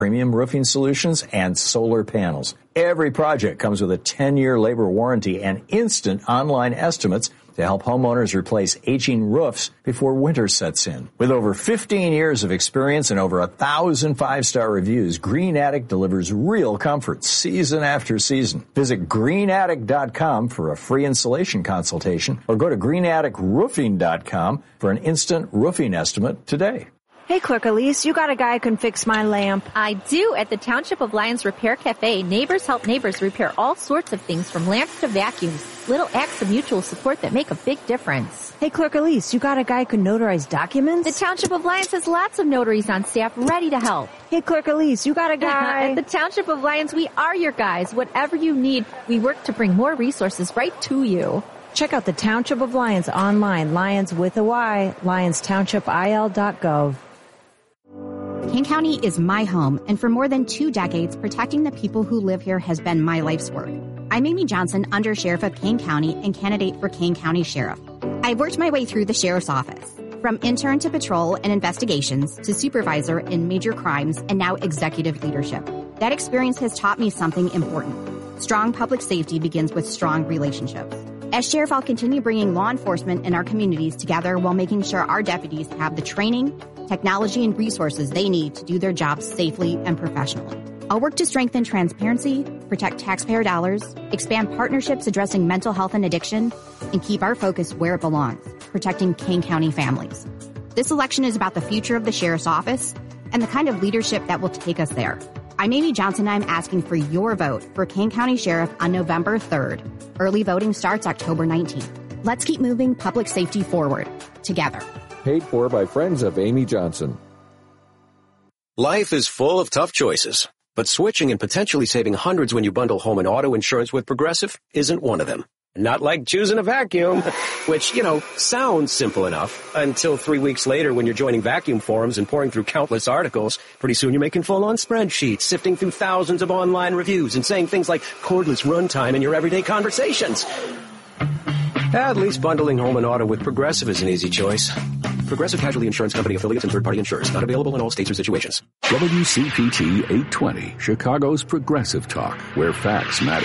premium roofing solutions, and solar panels. Every project comes with a 10-year labor warranty and instant online estimates to help homeowners replace aging roofs before winter sets in. With over 15 years of experience and over 1,000 five-star reviews, Green Attic delivers real comfort season after season. Visit greenattic.com for a free installation consultation or go to greenatticroofing.com for an instant roofing estimate today. Hey, Clerk Elise, you got a guy who can fix my lamp. I do. At the Township of Lyons Repair Cafe, neighbors help neighbors repair all sorts of things from lamps to vacuums. Little acts of mutual support that make a big difference. Hey, Clerk Elise, you got a guy who can notarize documents? The Township of Lyons has lots of notaries on staff ready to help. Hey, Clerk Elise, you got a guy. At the Township of Lyons, we are your guys. Whatever you need, we work to bring more resources right to you. Check out the Township of Lyons online, Lyons with a Y, LyonsTownshipIL.gov. Kane County is my home, and for more than 2 decades, protecting the people who live here has been my life's work. I'm Amy Johnson, Undersheriff of Kane County and candidate for Kane County Sheriff. I've worked my way through the Sheriff's Office, from intern to patrol and investigations to supervisor in major crimes and now executive leadership. That experience has taught me something important. Strong public safety begins with strong relationships. As Sheriff, I'll continue bringing law enforcement in our communities together while making sure our deputies have the training, technology, and resources they need to do their jobs safely and professionally. I'll work to strengthen transparency, protect taxpayer dollars, expand partnerships addressing mental health and addiction, and keep our focus where it belongs, protecting Kane County families. This election is about the future of the Sheriff's Office and the kind of leadership that will take us there. I'm Amy Johnson, and I'm asking for your vote for Kane County Sheriff on November 3rd. Early voting starts October 19th. Let's keep moving public safety forward, together. Paid for by friends of Amy Johnson. Life is full of tough choices, but switching and potentially saving hundreds when you bundle home and auto insurance with Progressive isn't one of them. Not like choosing a vacuum, which, sounds simple enough until 3 weeks later when you're joining vacuum forums and pouring through countless articles. Pretty soon you're making full-on spreadsheets, sifting through thousands of online reviews and saying things like cordless runtime in your everyday conversations. At least bundling home and auto with Progressive is an easy choice. Progressive Casualty Insurance Company affiliates and third-party insurers. Not available in all states or situations. WCPT 820, Chicago's Progressive Talk, where facts matter.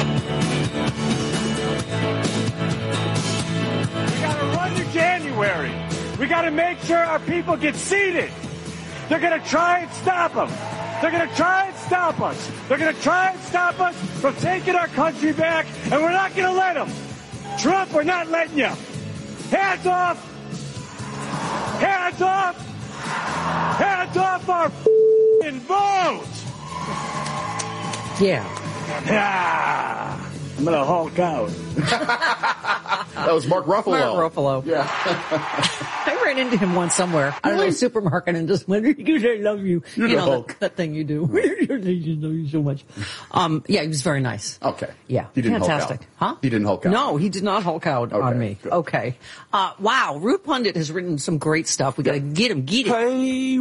We got to run to January. We got to make sure our people get seated. They're going to try and stop them. They're going to try and stop us. They're going to try and stop us from taking our country back, and we're not going to let them. Trump, we're not letting you. Hands off. Hands off! Hands off our f***ing vote! Yeah. I'm gonna Hulk out. That was Mark Ruffalo. Mark Ruffalo. Yeah. I ran into him once somewhere. I don't know, supermarket, and just went, because I love you. You're you the know, Hulk. that thing you do. I love you so much. Yeah, he was very nice. Okay. Yeah. He didn't Fantastic. Hulk out. Huh? He didn't Hulk out. No, he did not Hulk out on me. Good. Okay. Wow. Ruth Pundit has written some great stuff. We got to get him. Get it. Hey,